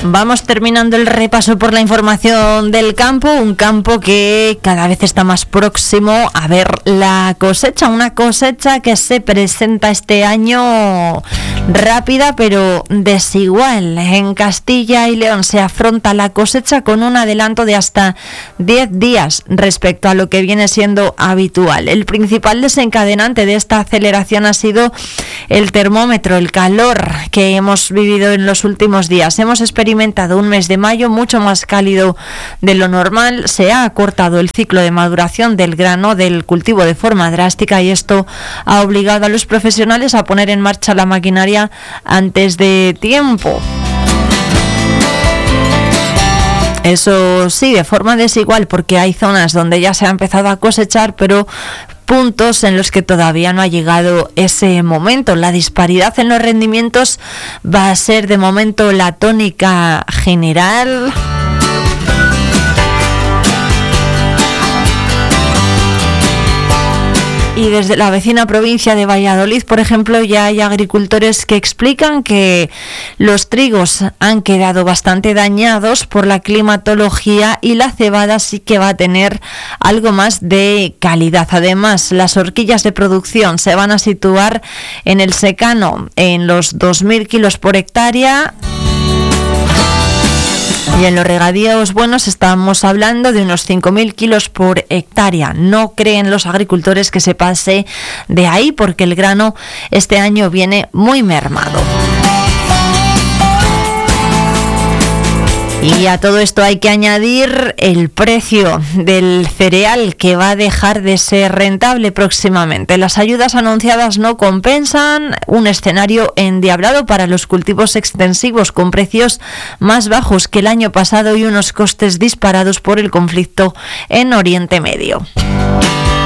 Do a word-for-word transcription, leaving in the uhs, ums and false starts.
Vamos terminando el repaso por la información del campo, un campo que cada vez está más próximo a ver la cosecha, una cosecha que se presenta este año rápida pero desigual. En Castilla y León se afronta la cosecha con un adelanto de hasta diez días respecto a lo que viene siendo habitual. El principal desencadenante de esta aceleración ha sido el termómetro, el calor que hemos vivido en los últimos días. Hemos experimentado un mes de mayo mucho más cálido de lo normal, se ha acortado el ciclo de maduración del grano del cultivo de forma drástica y esto ha obligado a los profesionales a poner en marcha la maquinaria antes de tiempo. Eso sí, de forma desigual, porque hay zonas donde ya se ha empezado a cosechar, pero puntos en los que todavía no ha llegado ese momento. La disparidad en los rendimientos va a ser de momento la tónica general. Y desde la vecina provincia de Valladolid, por ejemplo, ya hay agricultores que explican que los trigos han quedado bastante dañados por la climatología y la cebada sí que va a tener algo más de calidad. Además, las horquillas de producción se van a situar en el secano en los dos mil kilos por hectárea. Y en los regadíos buenos estamos hablando de unos cinco mil kilos por hectárea. No creen los agricultores que se pase de ahí porque el grano este año viene muy mermado. Y a todo esto hay que añadir el precio del cereal, que va a dejar de ser rentable próximamente. Las ayudas anunciadas no compensan un escenario endiablado para los cultivos extensivos, con precios más bajos que el año pasado y unos costes disparados por el conflicto en Oriente Medio.